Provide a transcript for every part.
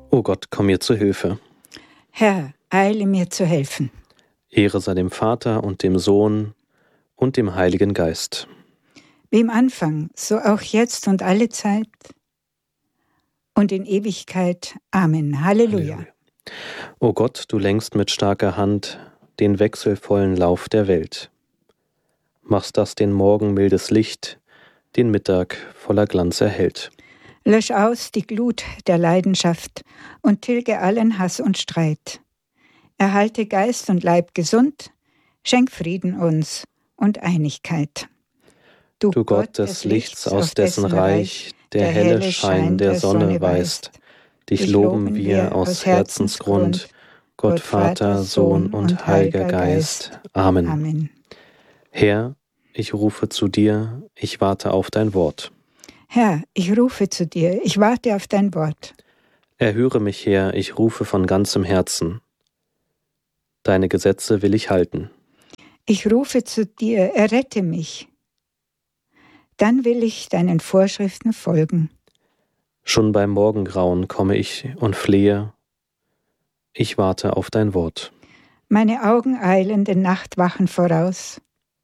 O Gott, komm mir zu Hilfe. Herr, eile mir zu helfen. Ehre sei dem Vater und dem Sohn und dem Heiligen Geist. Wie im Anfang, so auch jetzt und alle Zeit und in Ewigkeit. Amen. Halleluja. O Gott, du lenkst mit starker Hand den wechselvollen Lauf der Welt. Machst, dass den Morgen mildes Licht den Mittag voller Glanz erhält. Lösch aus die Glut der Leidenschaft und tilge allen Hass und Streit. Erhalte Geist und Leib gesund, schenk Frieden uns und Einigkeit. Du Gott des Lichts, aus dessen Reich der helle Schein der Sonne weist, dich loben wir aus Herzensgrund, Gott Vater, Sohn und Heiliger Geist. Amen. Amen. Herr, ich rufe zu dir, ich warte auf dein Wort. Herr, ich rufe zu dir, ich warte auf dein Wort. Erhöre mich, Herr, ich rufe von ganzem Herzen. Deine Gesetze will ich halten. Ich rufe zu dir, errette mich. Dann will ich deinen Vorschriften folgen. Schon beim Morgengrauen komme ich und flehe. Ich warte auf dein Wort. Meine Augen eilen den Nachtwachen voraus,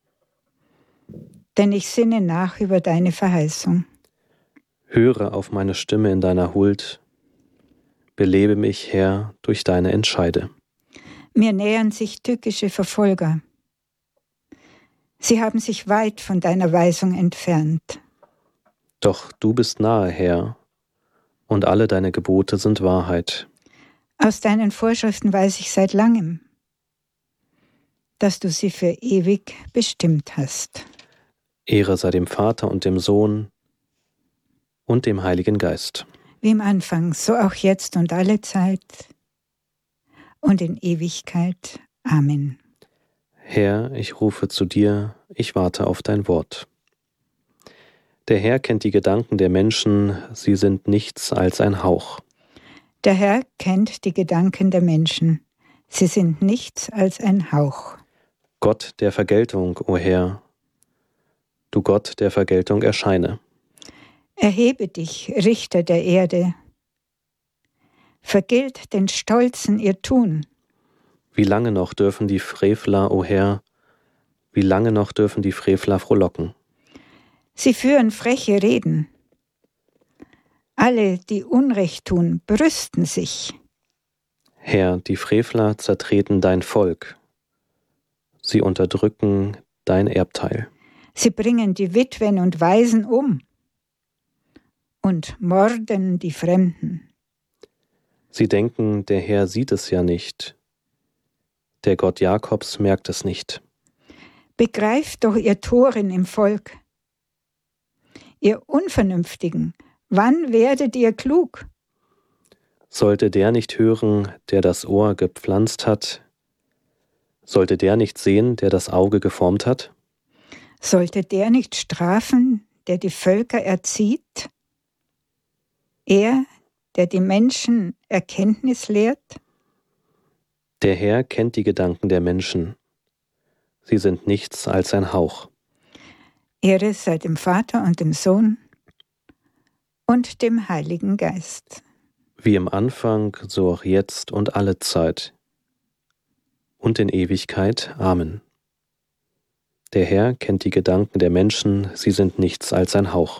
denn ich sinne nach über deine Verheißung. Höre auf meine Stimme in deiner Huld. Belebe mich, Herr, durch deine Entscheide. Mir nähern sich tückische Verfolger. Sie haben sich weit von deiner Weisung entfernt. Doch du bist nahe, Herr, und alle deine Gebote sind Wahrheit. Aus deinen Vorschriften weiß ich seit langem, dass du sie für ewig bestimmt hast. Ehre sei dem Vater und dem Sohn und dem Heiligen Geist. Wie im Anfang, so auch jetzt und alle Zeit und in Ewigkeit. Amen. Herr, ich rufe zu dir, ich warte auf dein Wort. Der Herr kennt die Gedanken der Menschen, sie sind nichts als ein Hauch. Der Herr kennt die Gedanken der Menschen, sie sind nichts als ein Hauch. Gott der Vergeltung, o Herr, du Gott der Vergeltung erscheine. Erhebe dich, Richter der Erde. Vergilt den Stolzen ihr Tun. Wie lange noch dürfen die Frevler, o Herr, wie lange noch dürfen die Frevler frohlocken? Sie führen freche Reden. Alle, die Unrecht tun, brüsten sich. Herr, die Frevler zertreten dein Volk. Sie unterdrücken dein Erbteil. Sie bringen die Witwen und Waisen um und morden die Fremden. Sie denken, der Herr sieht es ja nicht. Der Gott Jakobs merkt es nicht. Begreift doch, ihr Toren im Volk. Ihr Unvernünftigen, wann werdet ihr klug? Sollte der nicht hören, der das Ohr gepflanzt hat? Sollte der nicht sehen, der das Auge geformt hat? Sollte der nicht strafen, der die Völker erzieht? Er, der die Menschen Erkenntnis lehrt? Der Herr kennt die Gedanken der Menschen. Sie sind nichts als ein Hauch. Ehre sei dem Vater und dem Sohn und dem Heiligen Geist. Wie im Anfang, so auch jetzt und alle Zeit. Und in Ewigkeit. Amen. Der Herr kennt die Gedanken der Menschen, sie sind nichts als ein Hauch.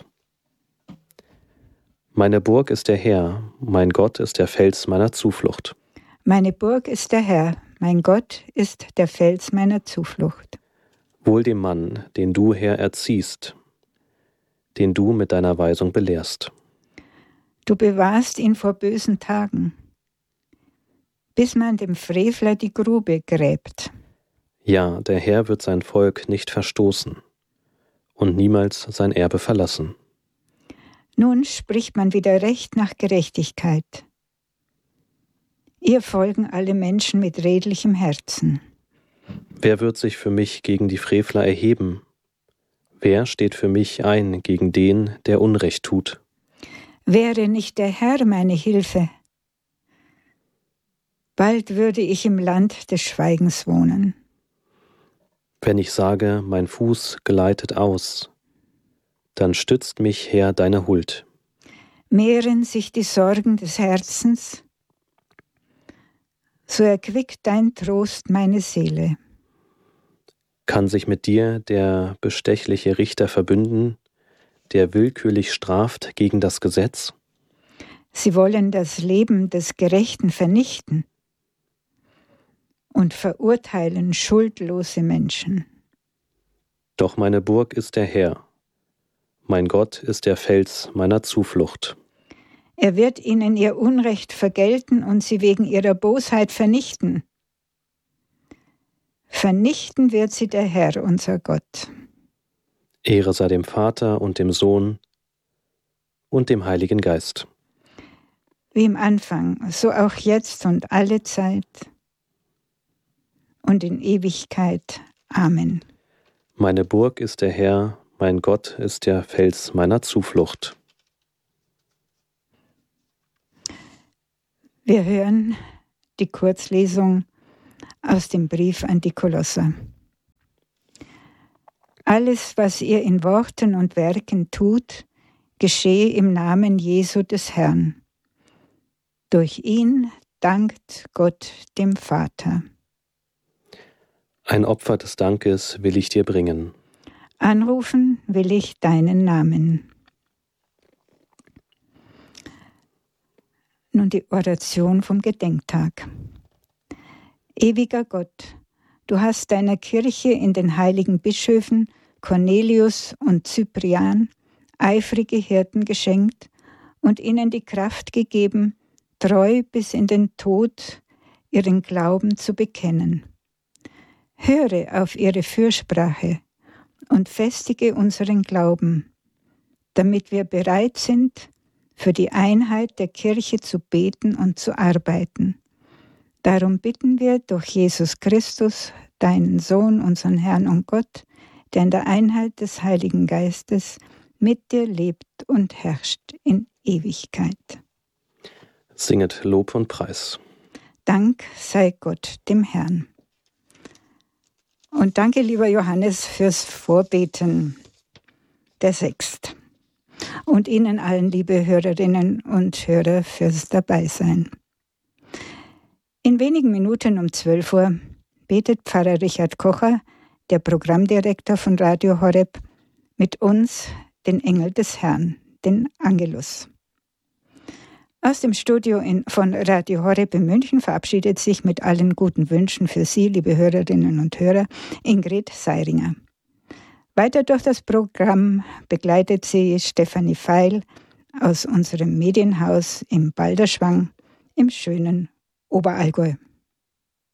Meine Burg ist der Herr, mein Gott ist der Fels meiner Zuflucht. Meine Burg ist der Herr, mein Gott ist der Fels meiner Zuflucht. Wohl dem Mann, den du, Herr, erziehst, den du mit deiner Weisung belehrst. Du bewahrst ihn vor bösen Tagen, bis man dem Frevler die Grube gräbt. Ja, der Herr wird sein Volk nicht verstoßen und niemals sein Erbe verlassen. Nun spricht man wieder Recht nach Gerechtigkeit. Ihr folgen alle Menschen mit redlichem Herzen. Wer wird sich für mich gegen die Frevler erheben? Wer steht für mich ein gegen den, der Unrecht tut? Wäre nicht der Herr meine Hilfe, bald würde ich im Land des Schweigens wohnen. Wenn ich sage, mein Fuß gleitet aus, dann stützt mich, Herr, deine Huld. Mehren sich die Sorgen des Herzens, So erquickt dein Trost meine Seele. Kann sich mit dir der bestechliche Richter verbünden, der willkürlich straft gegen das Gesetz? Sie wollen das Leben des Gerechten vernichten und verurteilen schuldlose Menschen. Doch meine Burg ist der Herr, mein Gott ist der Fels meiner Zuflucht. Er wird ihnen ihr Unrecht vergelten und sie wegen ihrer Bosheit vernichten. Vernichten wird sie der Herr, unser Gott. Ehre sei dem Vater und dem Sohn und dem Heiligen Geist. Wie im Anfang, so auch jetzt und alle Zeit und in Ewigkeit. Amen. Meine Burg ist der Herr, mein Gott ist der Fels meiner Zuflucht. Wir hören die Kurzlesung aus dem Brief an die Kolosser. Alles, was ihr in Worten und Werken tut, geschehe im Namen Jesu des Herrn. Durch ihn dankt Gott dem Vater. Ein Opfer des Dankes will ich dir bringen. Anrufen will ich deinen Namen. Nun die Oration vom Gedenktag. Ewiger Gott, du hast deiner Kirche in den heiligen Bischöfen Cornelius und Cyprian eifrige Hirten geschenkt und ihnen die Kraft gegeben, treu bis in den Tod ihren Glauben zu bekennen. Höre auf ihre Fürsprache und festige unseren Glauben, damit wir bereit sind, für die Einheit der Kirche zu beten und zu arbeiten. Darum bitten wir durch Jesus Christus, deinen Sohn, unseren Herrn und Gott, der in der Einheit des Heiligen Geistes mit dir lebt und herrscht in Ewigkeit. Singet Lob und Preis. Dank sei Gott dem Herrn. Und danke, lieber Johannes, fürs Vorbeten der Sext. Und Ihnen allen, liebe Hörerinnen und Hörer, fürs Dabeisein. In wenigen Minuten um 12 Uhr betet Pfarrer Richard Kocher, der Programmdirektor von Radio Horeb, mit uns den Engel des Herrn, den Angelus. Aus dem Studio von Radio Horeb in München verabschiedet sich mit allen guten Wünschen für Sie, liebe Hörerinnen und Hörer, Ingrid Seiringer. Weiter durch das Programm begleitet sie Stefanie Feil aus unserem Medienhaus im Balderschwang im schönen Oberallgäu.